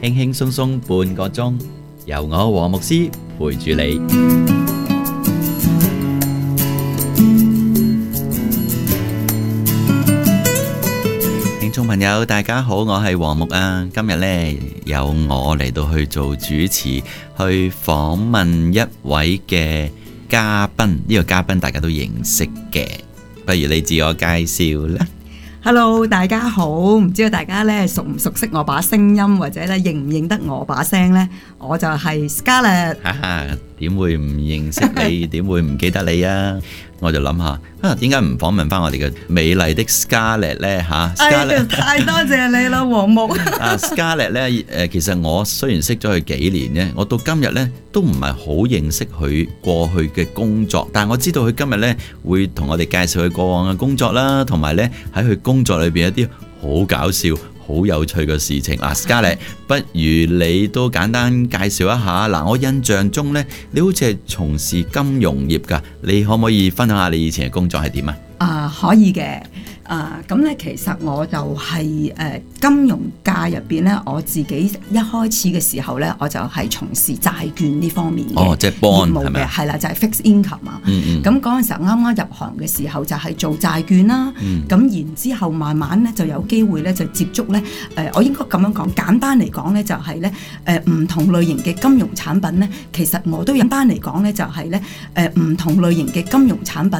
輕輕鬆鬆半個鐘，由我黃牧師陪住你。聽眾朋友大家好，我係黃牧啊。今日呢，由我嚟到去做主持，去訪問一位嘅嘉賓。呢個嘉賓大家都認識嘅，不如你自我介紹啦。 Hello， 大家好，唔知道大家咧熟唔熟悉我把聲音，或者咧認唔認得我把聲呢？我就係 Scarlett。 點會唔認識你？點會唔記得你啊？我就諗下點解唔訪問翻我哋嘅美麗的 Scarlett 呢？Scarlett， 太多謝你啦，黃牧。 Scarlett 呢，其實我雖然識咗佢幾年呢，我到今日呢都唔係好認識佢過去嘅工作，但係我知道佢今日呢會同我哋介紹佢過往嘅工作啦，同埋呢喺佢工作裏邊一啲好搞笑、好有趣嘅事情。Scarlett，不如你都簡單介紹一下。我印象中呢，你好似係從事金融業㗎，你可唔可以分享下你以前嘅工作係點啊？ 可以嘅。咁咧，其實我就係金融界入邊咧，我自己一開始嘅時候咧，我就係從事債券呢方面嘅即係 bond 業務嘅，係啦，就係 fixed income 啊。咁嗰陣時候啱啱入行嘅時候就係做債券啦。咁然之後慢慢咧就有機會咧就接觸咧，我應該咁樣講，簡單嚟講咧就係咧唔同類型嘅金融產品咧，其實我都簡單嚟講咧就係咧唔同類型嘅金融產品